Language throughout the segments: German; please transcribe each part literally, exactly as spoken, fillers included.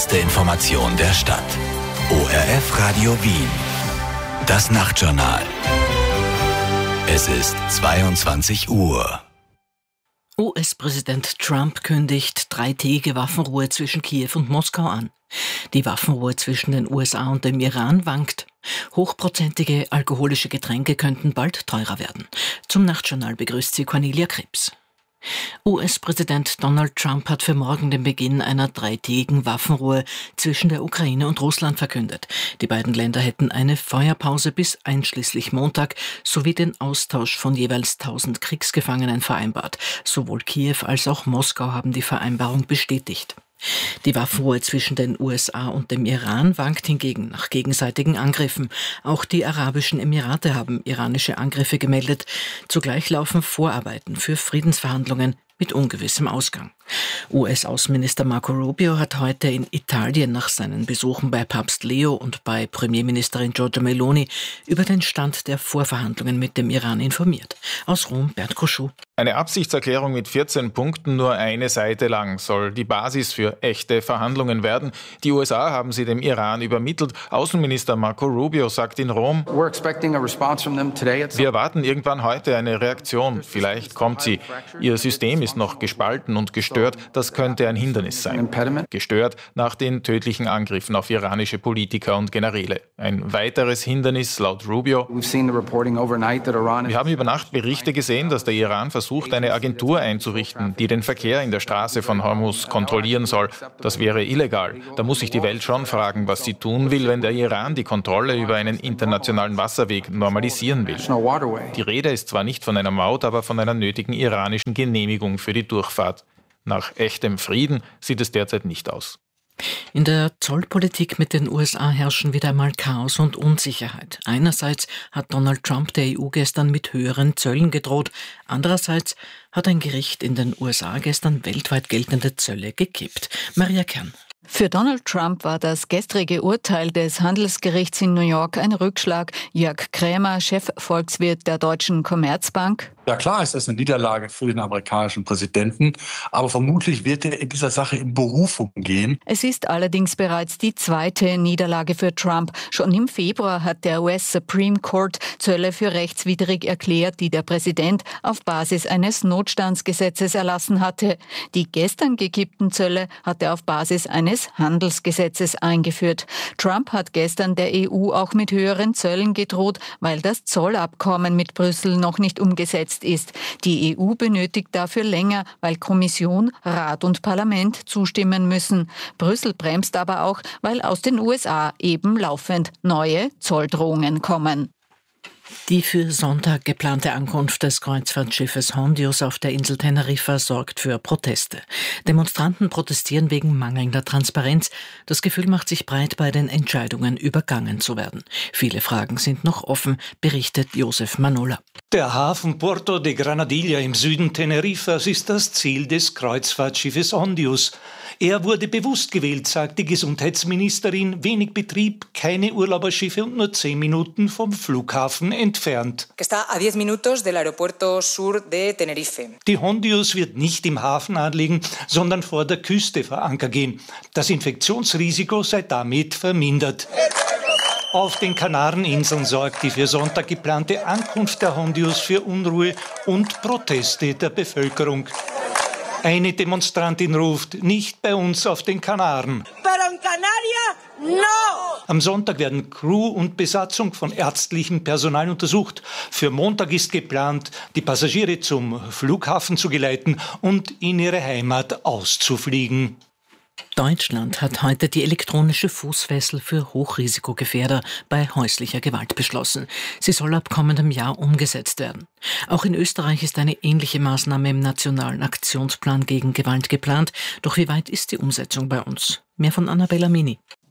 erste Information der Stadt. O R F Radio Wien. Das Nachtjournal. Es ist zweiundzwanzig Uhr. U S-Präsident Trump kündigt dreitägige Waffenruhe zwischen Kiew und Moskau an. Die Waffenruhe zwischen den U S A und dem Iran wankt. Hochprozentige alkoholische Getränke könnten bald teurer werden. Zum Nachtjournal begrüßt sie Cornelia Krebs. U S-Präsident Donald Trump hat für morgen den Beginn einer dreitägigen Waffenruhe zwischen der Ukraine und Russland verkündet. Die beiden Länder hätten eine Feuerpause bis einschließlich Montag sowie den Austausch von jeweils tausend Kriegsgefangenen vereinbart. Sowohl Kiew als auch Moskau haben die Vereinbarung bestätigt. Die Waffenruhe zwischen den U S A und dem Iran wankt hingegen nach gegenseitigen Angriffen. Auch die Arabischen Emirate haben iranische Angriffe gemeldet. Zugleich laufen Vorarbeiten für Friedensverhandlungen mit ungewissem Ausgang. U S-Außenminister Marco Rubio hat heute in Italien nach seinen Besuchen bei Papst Leo und bei Premierministerin Giorgia Meloni über den Stand der Vorverhandlungen mit dem Iran informiert. Aus Rom, Bert Koschou. Eine Absichtserklärung mit vierzehn Punkten, nur eine Seite lang, soll die Basis für echte Verhandlungen werden. Die U S A haben sie dem Iran übermittelt. Außenminister Marco Rubio sagt in Rom, wir erwarten irgendwann heute eine Reaktion. Vielleicht kommt sie. Ihr System ist noch gespalten und gestört. Das könnte ein Hindernis sein. Gestört nach den tödlichen Angriffen auf iranische Politiker und Generäle. Ein weiteres Hindernis laut Rubio. Wir haben über Nacht Berichte gesehen, dass der Iran versucht, eine Agentur einzurichten, die den Verkehr in der Straße von Hormuz kontrollieren soll. Das wäre illegal. Da muss sich die Welt schon fragen, was sie tun will, wenn der Iran die Kontrolle über einen internationalen Wasserweg normalisieren will. Die Rede ist zwar nicht von einer Maut, aber von einer nötigen iranischen Genehmigung für die Durchfahrt. Nach echtem Frieden sieht es derzeit nicht aus. In der Zollpolitik mit den U S A herrschen wieder einmal Chaos und Unsicherheit. Einerseits hat Donald Trump der E U gestern mit höheren Zöllen gedroht. Andererseits hat ein Gericht in den U S A gestern weltweit geltende Zölle gekippt. Maria Kern. Für Donald Trump war das gestrige Urteil des Handelsgerichts in New York ein Rückschlag. Jörg Krämer, Chefvolkswirt der Deutschen Commerzbank. Ja, klar ist das eine Niederlage für den amerikanischen Präsidenten, aber vermutlich wird er in dieser Sache in Berufung gehen. Es ist allerdings bereits die zweite Niederlage für Trump. Schon im Februar hat der U S Supreme Court Zölle für rechtswidrig erklärt, die der Präsident auf Basis eines Notstandsgesetzes erlassen hatte. Die gestern gekippten Zölle hat er auf Basis eines Handelsgesetzes eingeführt. Trump hat gestern der E U auch mit höheren Zöllen gedroht, weil das Zollabkommen mit Brüssel noch nicht umgesetzt ist. Die E U benötigt dafür länger, weil Kommission, Rat und Parlament zustimmen müssen. Brüssel bremst aber auch, weil aus den U S A eben laufend neue Zolldrohungen kommen. Die für Sonntag geplante Ankunft des Kreuzfahrtschiffes Hondius auf der Insel Teneriffa sorgt für Proteste. Demonstranten protestieren wegen mangelnder Transparenz. Das Gefühl macht sich breit, bei den Entscheidungen übergangen zu werden. Viele Fragen sind noch offen, berichtet Josef Manola. Der Hafen Puerto de Granadilla im Süden Teneriffas ist das Ziel des Kreuzfahrtschiffes Hondius. Er wurde bewusst gewählt, sagt die Gesundheitsministerin. Wenig Betrieb, keine Urlauberschiffe und nur zehn Minuten vom Flughafen entfernt. Está a diez minutos del aeropuerto sur de Tenerife. Die Hondius wird nicht im Hafen anlegen, sondern vor der Küste vor Anker gehen. Das Infektionsrisiko sei damit vermindert. Auf den Kanareninseln sorgt die für Sonntag geplante Ankunft der Hondius für Unruhe und Proteste der Bevölkerung. Eine Demonstrantin ruft, nicht bei uns auf den Kanaren. Pero en Canaria, no! Am Sonntag werden Crew und Besatzung von ärztlichem Personal untersucht. Für Montag ist geplant, die Passagiere zum Flughafen zu geleiten und in ihre Heimat auszufliegen. Deutschland hat heute die elektronische Fußfessel für Hochrisikogefährder bei häuslicher Gewalt beschlossen. Sie soll ab kommendem Jahr umgesetzt werden. Auch in Österreich ist eine ähnliche Maßnahme im Nationalen Aktionsplan gegen Gewalt geplant. Doch wie weit ist die Umsetzung bei uns? Mehr von Annabella Mini.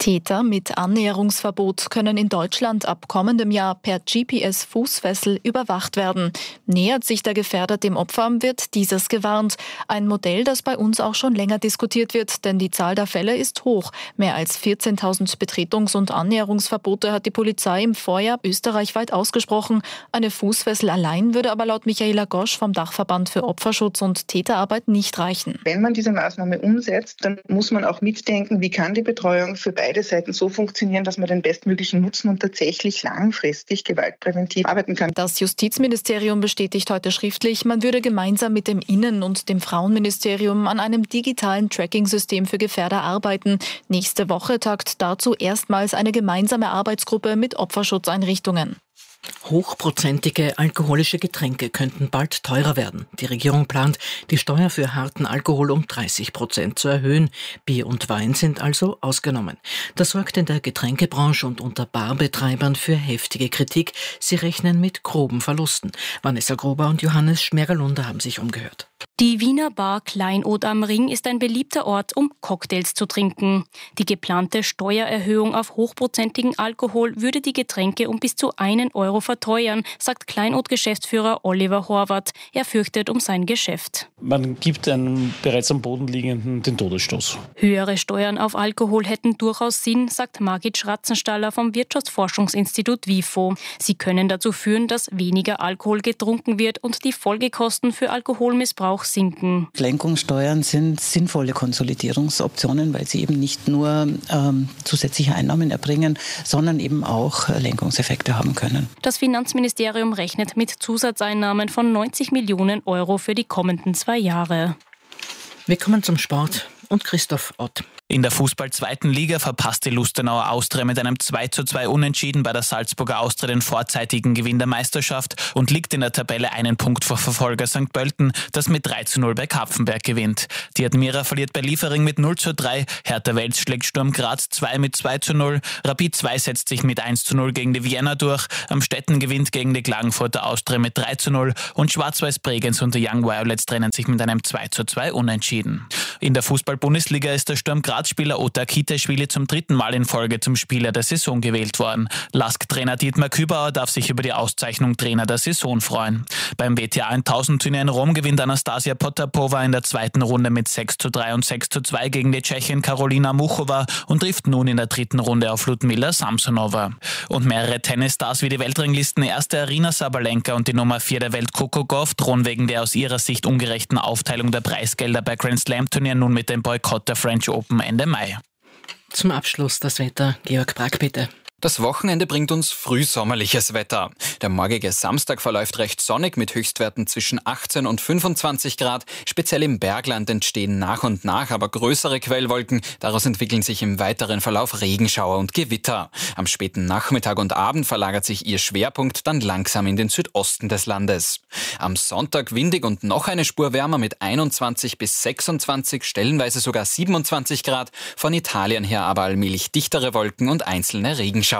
Täter mit Annäherungsverbot können in Deutschland ab kommendem Jahr per G P S-Fußfessel überwacht werden. Nähert sich der Gefährder dem Opfer, wird dieses gewarnt. Ein Modell, das bei uns auch schon länger diskutiert wird, denn die Zahl der Fälle ist hoch. Mehr als vierzehntausend Betretungs- und Annäherungsverbote hat die Polizei im Vorjahr österreichweit ausgesprochen. Eine Fußfessel allein würde aber laut Michaela Gosch vom Dachverband für Opferschutz und Täterarbeit nicht reichen. Wenn man diese Maßnahme umsetzt, dann muss man auch mitdenken, wie kann die Betreuung für beide Seiten so funktionieren, dass man den bestmöglichen Nutzen und tatsächlich langfristig gewaltpräventiv arbeiten kann. Das Justizministerium bestätigt heute schriftlich, man würde gemeinsam mit dem Innen- und dem Frauenministerium an einem digitalen Tracking-System für Gefährder arbeiten. Nächste Woche tagt dazu erstmals eine gemeinsame Arbeitsgruppe mit Opferschutzeinrichtungen. Hochprozentige alkoholische Getränke könnten bald teurer werden. Die Regierung plant, die Steuer für harten Alkohol um dreißig Prozent zu erhöhen. Bier und Wein sind also ausgenommen. Das sorgt in der Getränkebranche und unter Barbetreibern für heftige Kritik. Sie rechnen mit groben Verlusten. Vanessa Gruber und Johannes Schmergalunder haben sich umgehört. Die Wiener Bar Kleinod am Ring ist ein beliebter Ort, um Cocktails zu trinken. Die geplante Steuererhöhung auf hochprozentigen Alkohol würde die Getränke um bis zu einen Euro verteuern, sagt Kleinod-Geschäftsführer Oliver Horvath. Er fürchtet um sein Geschäft. Man gibt einem bereits am Boden liegenden den Todesstoß. Höhere Steuern auf Alkohol hätten durchaus Sinn, sagt Margit Schratzenstaller vom Wirtschaftsforschungsinstitut WIFO. Sie können dazu führen, dass weniger Alkohol getrunken wird und die Folgekosten für Alkoholmissbrauch sinken. Lenkungssteuern sind sinnvolle Konsolidierungsoptionen, weil sie eben nicht nur ähm, zusätzliche Einnahmen erbringen, sondern eben auch Lenkungseffekte haben können. Das Finanzministerium rechnet mit Zusatzeinnahmen von neunzig Millionen Euro für die kommenden zwei Jahre. Wir kommen zum Sport und Christoph Ott. In der Fußball-zweiten Liga verpasste Lustenauer Austria mit einem zwei zu zwei Unentschieden bei der Salzburger Austria den vorzeitigen Gewinn der Meisterschaft und liegt in der Tabelle einen Punkt vor Verfolger Sankt Pölten, das mit drei zu null bei Kapfenberg gewinnt. Die Admira verliert bei Liefering mit null zu drei, Hertha Wels schlägt Sturm Graz zwei mit zwei zu null, Rapid zwei setzt sich mit eins zu null gegen die Vienna durch, Amstetten gewinnt gegen die Klagenfurter Austria mit drei zu null und Schwarz-Weiß Bregenz und die Young Violets trennen sich mit einem zwei zu zwei Unentschieden. In der Fußball-Bundesliga ist der Sturm Graz-Spieler Ota Kiteschwili zum dritten Mal in Folge zum Spieler der Saison gewählt worden. Lask-Trainer Dietmar Kübauer darf sich über die Auszeichnung Trainer der Saison freuen. Beim W T A tausend-Turnier in Rom gewinnt Anastasia Potapova in der zweiten Runde mit sechs zu drei und sechs zu zwei gegen die Tschechin Karolina Muchova und trifft nun in der dritten Runde auf Ludmila Samsonova. Und mehrere Tennisstars wie die Weltranglisten erste Arina Sabalenka und die Nummer vier der Welt Coco Gauff drohen wegen der aus ihrer Sicht ungerechten Aufteilung der Preisgelder bei Grand Slam Turnieren nun mit dem Boykott der French Open Ende Mai. Zum Abschluss das Wetter. Georg Brack, bitte. Das Wochenende bringt uns frühsommerliches Wetter. Der morgige Samstag verläuft recht sonnig mit Höchstwerten zwischen achtzehn und fünfundzwanzig Grad. Speziell im Bergland entstehen nach und nach aber größere Quellwolken. Daraus entwickeln sich im weiteren Verlauf Regenschauer und Gewitter. Am späten Nachmittag und Abend verlagert sich ihr Schwerpunkt dann langsam in den Südosten des Landes. Am Sonntag windig und noch eine Spur wärmer mit einundzwanzig bis sechsundzwanzig, stellenweise sogar siebenundzwanzig Grad. Von Italien her aber allmählich dichtere Wolken und einzelne Regenschauer.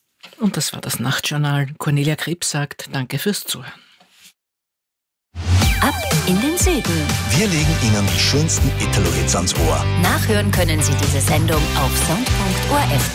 Und das war das Nachtjournal. Cornelia Krebs sagt Danke fürs Zuhören. Ab in den Süden. Wir legen Ihnen die schönsten Italo-Hits ans Ohr. Nachhören können Sie diese Sendung auf sound punkt o r f